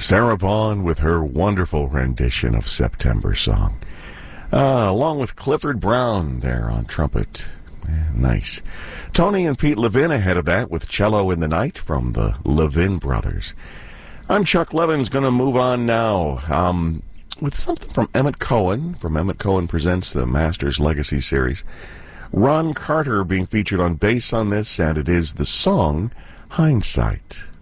Sarah Vaughan with her wonderful rendition of September Song. Along with Clifford Brown there on trumpet. Nice. Tony and Pete Levin ahead of that with Cello in the Night from the Levin Brothers. I'm Chuck Levins, going to move on now with something from Emmett Cohen. From Emmett Cohen Presents the Masters Legacy Series. Ron Carter being featured on bass on this, and it is the song Hindsight.